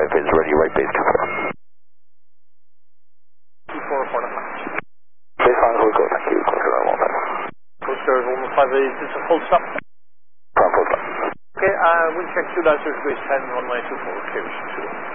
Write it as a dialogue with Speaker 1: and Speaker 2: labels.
Speaker 1: is ready, right base 24.
Speaker 2: 24 for the match.
Speaker 1: Base 5 will go, thank you, closer on 15.
Speaker 2: Coaster 15, is this a full stop?
Speaker 1: Full stop.
Speaker 2: Okay, we'll check 2 Base 10, 1924, clear.